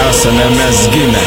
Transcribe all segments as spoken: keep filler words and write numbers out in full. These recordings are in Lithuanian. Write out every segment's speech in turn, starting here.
esame mes gimę.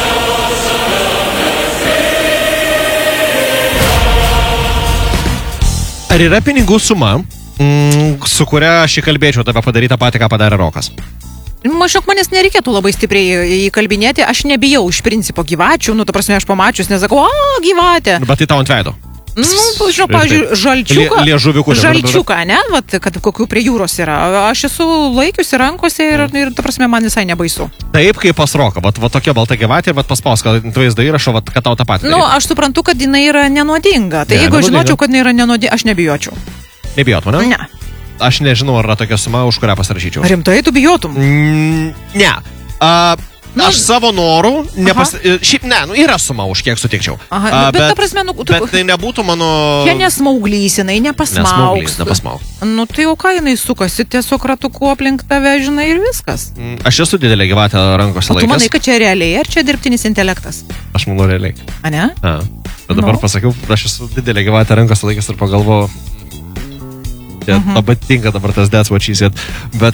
Ar yra pinigų suma, mm, su kuria aš įkalbėčiau tave padaryti tą patį, ką padarė Rokas? Maždaug manęs nereikėtų labai stipriai įkalbinėti, aš nebijau iš principo gyvačių, nu, ta prasme, aš pamačius nesakau, o, gyvatė. Bet tai tau ant veido. Nu, žinau, pavyzdžiui, žalčiuką, Liežuviuku. žalčiuką, ne, vat, kad kokių prie jūros yra. Aš esu laikiusi rankose ir, ir ta prasme, man visai nebaisu. Taip, kaip pas Roką, vat, vat tokia balta gyvatė ir vat paspaus, kad vaizdą įrašo, vat, kad tau tą patį. Nu, aš suprantu, kad jinai yra nenuodinga. Tai Ne, jeigu nenuodinga. žinočiau, kad jinai yra nenuodinga, aš nebijočiau. Nebijot, ne? Ne. Aš nežinau, ar yra tokia suma, už kurią pasirašyčiau. Rimtai tu bijotum? Mm, ne. A, nu, aš savo norų, nepas... šiaip ne, nu, yra suma, už kiek sutikčiau. Aha, A, bet, bet ta prasme, nu, tu... Bet tai nebūtų mano... Čia nesmauglys, jinai nepasmaugs. Nesmauglys, nepasmaugs. Nu, tai jau ką jinai sukasi, tiesiog ratuku aplink tave, žinai, ir viskas. Mm, Aš esu didelė gyvatė rankose O tu laikęs. manai, kad čia realiai, ar čia dirbtinis intelektas? Aš manau realiai. A ne? A. Bet dabar Nu. pasakiau, aš esu didelė gyvatė rankose laikęs ir pagalvojau, Mhm. labai tinka dabar tas that's what she said. Bet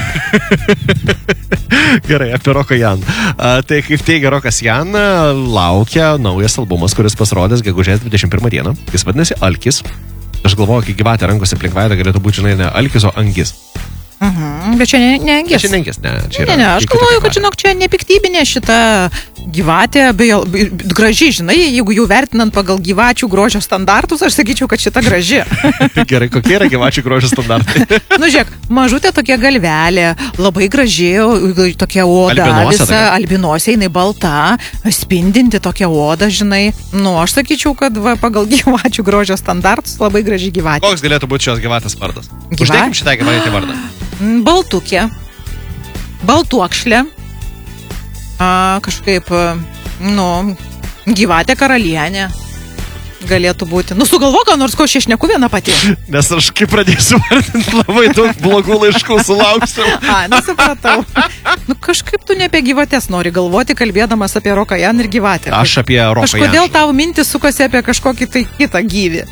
gerai, apie Roką Jan. A, Tai kaip teigia Rokas Jan, laukia naujas albumas, kuris pasirodys gegužės dvidešimt pirmą dieną. Jis vadinasi Alkis. Aš galvoju, kai gyvatė rankose aplink veidą galėtų būti, žinai, ne Alkis, o Angis. Mhm, bet čia ne, ne angis. Čia ne Angis, ne. Čia Ne, yra ne, aš kitokia galvoju, kad, gyvatė. žinok, čia nepiktybinė šita gyvatė, beje, graži, žinai, jeigu jau vertinant pagal gyvačių grožio standartus, aš sakyčiau, kad šita graži. Gerai, kokie yra gyvačių grožio standartai? Nu, žiūrėk, mažutė tokia galvelė, labai graži, tokia oda, Albinosė visa tokia. albinosė, jinai balta, spindinti tokia oda, žinai. Nu, aš sakyčiau, kad va, pagal gyvačių grožio standartus labai graži gyvatė. Koks galėtų būti šios gyvatės vardas? Gyva- Uždėkim šitą gyvatę vardą. Mm, Baltukė, baltuokšlė, a, kažkaip, a, nu, gyvatė karalienė galėtų būti. Nu, sugalvok, ką nors ko aš išneku viena pati. Nes aš kaip pradėsiu vardinti, labai daug blogų laiškų sulauksiu. A, nesupratau. Nu, kažkaip tu ne apie gyvatės nori galvoti, kalbėdamas apie Roką Jan ir gyvatę. Aš apie Roką Jan. Kažkodėl tavo mintis sukasi apie kažkokį tai kitą gyvį.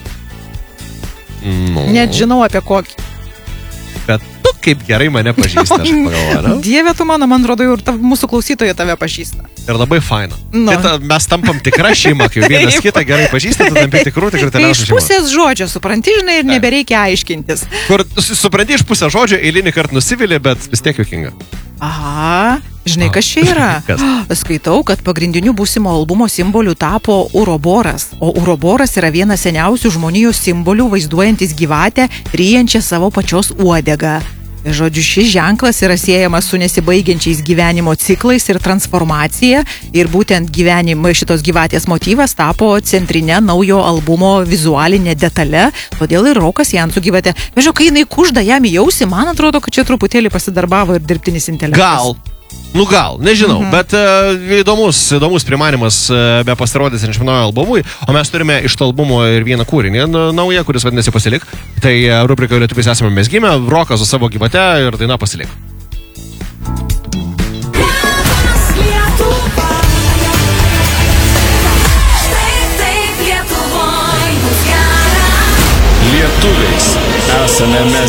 Nu, Net žinau apie kokį. bet tu kaip gerai mane pažįsti, aš pagalvoju. Dieve, tu mano, man rodo, ir ta, mūsų klausytoja tave pažįsta. Ir labai faina. Nu. Tai ta, mes tampam tikra šeima, kai vienas Taip. kitą gerai pažįsti, tu tampi tikrų, tikrų Kai iš teliausių šeima. pusės žodžio supranti, žinai, ir nebereikia aiškintis. Kur su- supranti iš pusę žodžio, eilinį kartą nusivylė, bet vis tiek juokinga. Aha, žinai, kas čia yra? Kas? Skaitau, kad pagrindiniu būsimo albumo simboliu tapo uroboras, o uroboras yra vienas seniausių žmonijos simbolių vaizduojantis gyvatę, ryjančią savo pačios uodegą. Žodžiu, šis ženklas yra siejamas su nesibaigiančiais gyvenimo ciklais ir transformacija ir būtent gyvenimo šitos gyvatės motyvas tapo centrinė naujo albumo vizualinė detale, todėl ir Rokas Jan su gyvatė. Vežiau, kai jinai kužda jam į ausį, man atrodo, kad čia truputėlį pasidarbavo ir dirbtinis intelektas. Gal. Nu gal, nežinau, mhm. bet uh, įdomus, įdomus primanimas uh, be pasirodys ir naujo albumui, o mes turime iš to albumo ir vieną kūrinį n- naują, kuris vadinasi Pasilik. Tai uh, rubrikoje Lietuvis esame mes gimę, Rokas su savo gyvate ir daina Pasilik. Lietuviais esame mes